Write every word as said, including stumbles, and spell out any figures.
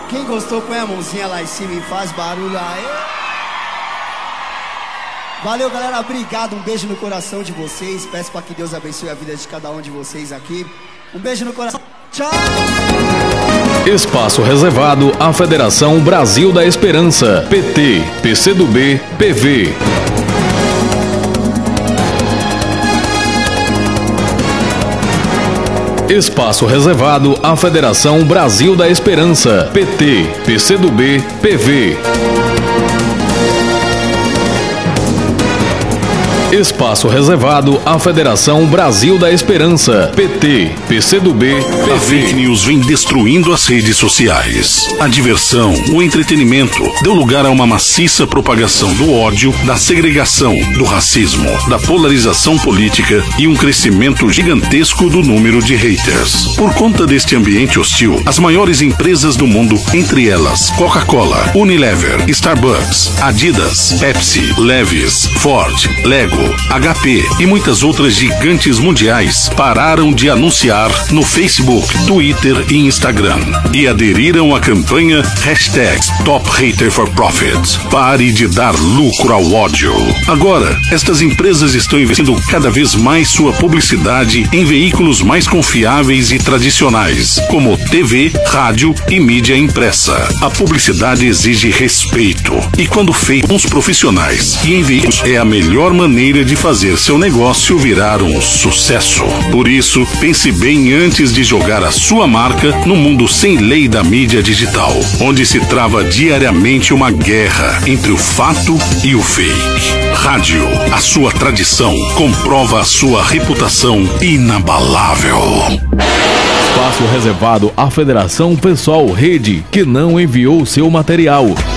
Quem gostou, põe a mãozinha lá em cima e faz barulho aí. Valeu, galera, obrigado, um beijo no coração de vocês. Peço para que Deus abençoe a vida de cada um de vocês aqui. Um beijo no coração. Tchau! Espaço reservado à Federação Brasil da Esperança, P T, P C do B, P V. Espaço reservado à Federação Brasil da Esperança, P T, P C do B, P V. Espaço reservado à Federação Brasil da Esperança, P T, P C do B, P V. A fake news vem destruindo as redes sociais. A diversão, o entretenimento, deu lugar a uma maciça propagação do ódio, da segregação, do racismo, da polarização política e um crescimento gigantesco do número de haters. Por conta deste ambiente hostil, as maiores empresas do mundo, entre elas Coca-Cola, Unilever, Starbucks, Adidas, Pepsi, Levi's, Ford, Lego, H P e muitas outras gigantes mundiais pararam de anunciar no Facebook, Twitter e Instagram e aderiram à campanha hashtag Stop Hater for Profit. Pare de dar lucro ao ódio. Agora, estas empresas estão investindo cada vez mais sua publicidade em veículos mais confiáveis e tradicionais, como T V, rádio e mídia impressa. A publicidade exige respeito e, quando feita com os profissionais e em veículos, é a melhor maneira de fazer seu negócio virar um sucesso. Por isso, pense bem antes de jogar a sua marca no mundo sem lei da mídia digital, onde se trava diariamente uma guerra entre o fato e o fake. Rádio, a sua tradição, comprova a sua reputação inabalável. Espaço reservado à Federação Pessoal Rede, que não enviou seu material.